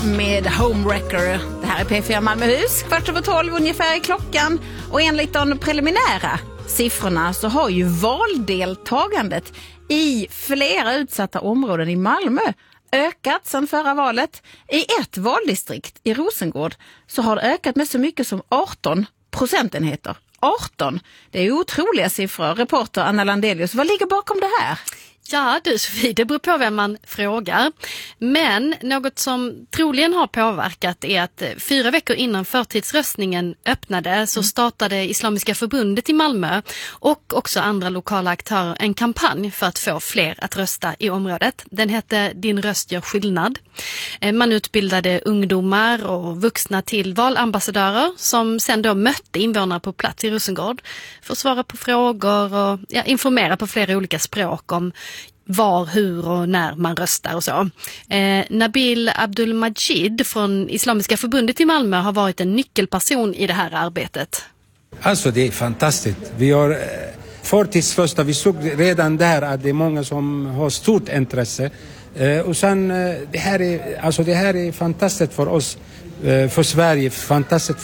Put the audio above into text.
med Homewrecker. Det här är P4 Malmöhus, 11:15 ungefär i klockan. Och enligt de preliminära siffrorna så har ju valdeltagandet i flera utsatta områden i Malmö ökat sedan förra valet. I ett valdistrikt i Rosengård så har det ökat med så mycket som 18 procentenheter. 18. Det är ju otroliga siffror. Reporter Anna Landelius, vad ligger bakom det här? Ja du Sofie, det beror på vem man frågar. Men något som troligen har påverkat är att 4 veckor innan förtidsröstningen öppnade så startade Islamiska förbundet i Malmö och också andra lokala aktörer en kampanj för att få fler att rösta i området. Den hette Din röst gör skillnad. Man utbildade ungdomar och vuxna till valambassadörer som sen då mötte invånare på plats i Rosengård för att svara på frågor och informera på flera olika språk om var, hur och när man röstar och så. Nabil Abdulmajid från Islamiska förbundet i Malmö har varit en nyckelperson i det här arbetet. Alltså det är fantastiskt. Vi har förtidsröstat, vi såg redan där att det är många som har stort intresse. Och sen det här är fantastiskt för oss, för Sverige, fantastiskt